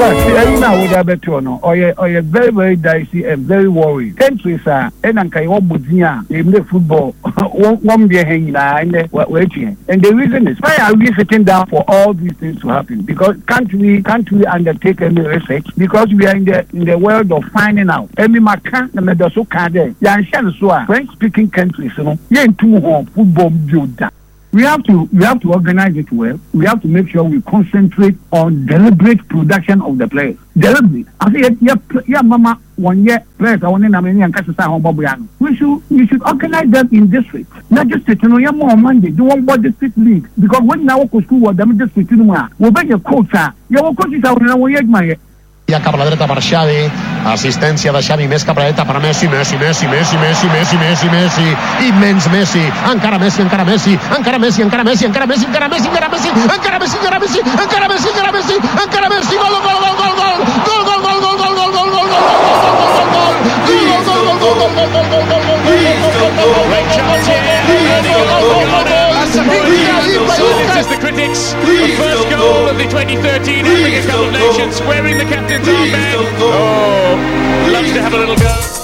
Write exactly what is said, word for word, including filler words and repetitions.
I know what I bet you no. Or you, or you very, very dicey and very worried. Countries are, and I'm kind of Budzia, they play football, one be hanging and waiting. And the reason is, why are we sitting down for all these things to happen? Because can't we, can't we undertake any research? Because we are in the in the world of finding out. Every macan, the medaso card, yan shan so French speaking countries, you know, yen two home football build that. We have to we have to organize it well. We have to make sure we concentrate on deliberate production of the players. Deliberate. I say yeah, yeah, mama. One year players. I want to name and catch the We should we should organize them in districts, not just you know. Yeah, more Monday. Do one body district league because when now go school, what them district you know, we bring your coach. Your coach is out now. We my. Ja cap a la dreta per Xavi, assistència de Xavi més cap a la dreta per Messi, Messi, Messi, Messi, Messi, Messi, Messi, Messi, immens Messi, encara Messi, encara Messi, encara Messi, encara Messi, encara Messi, encara Messi, encara Messi, encara Messi, encara Messi, encara Messi, encara Messi, encara Messi, gol, gol, gol, gol, gol, gol, gol, gol, gol, gol, gol, gol, gol, gol, This is the critics. The first goal of the twenty thirteen African Cup of Nations, wearing the captain's armband. Oh, loves to have a little go.